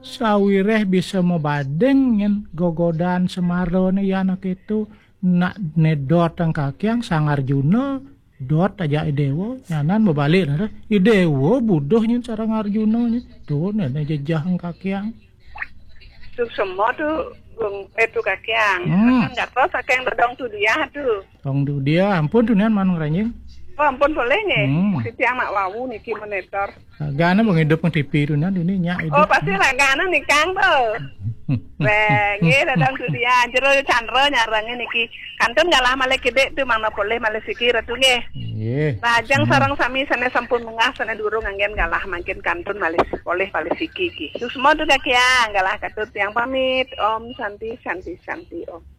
sawireh bisa mebadeng yen gogodan semarone ya anak itu nak nedot ang kakyang sangar Arjuna dot aja idewo nyanan bebalik nah idewo budoh nyen sareng Arjuna nyen tuh nene jejah ang kakyang tuh semua tuh itu kakyang kan nggak tahu sakeng dodong tuh dia tuh dong tuh dia ampun tuh nyan manung ranjing. Oh ampun boleh nih, si anak wawu niki monitor. Gana menghidup ng TV itu nanti ini nyak itu. Oh pasti lah gana nih kang tuh. Bagi datang tuh dia, jero chandra nyarangnya niki. Kantun ngalah malek gede tuh mana boleh malek sikir tuh nge. Iya. Rajang sarang sami sana sampun mengah sana durung anggen ngalah makin kantun malek boleh malek sikir ki. Terus semua tuh kakiang ngalah katut yang pamit om santi om.